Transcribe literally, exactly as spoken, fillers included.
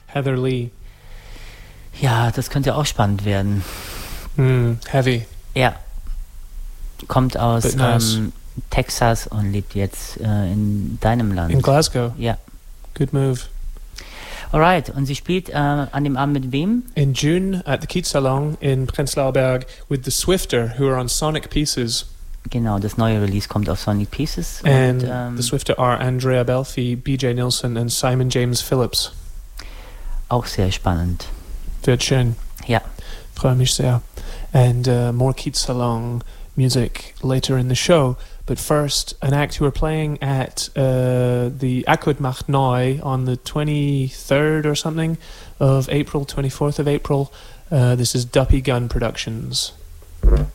Heather Lee. Ja, das könnte auch spannend werden. Mm, heavy. Ja. Kommt aus But nice. ähm, Texas und lebt jetzt äh, in deinem Land. In Glasgow. Ja. Good move. Alright, und sie spielt äh, an dem Abend mit wem? In June at the Keats Salon in Prenzlauer Berg with the Swifter, who are on Sonic Pieces. Genau, das neue Release kommt auf Sonic Pieces. And und, ähm, the Swifter are Andrea Belfi, B J Nilsson and Simon James Phillips. Auch sehr spannend. Wird schön. Ja. Freue mich sehr. And uh, more Keats Salon music later in the show. But first, an act who are playing at uh, the Akut Macht Neu on the twenty-third or something of April, twenty-fourth of April. Uh, this is Duppy Gun Productions.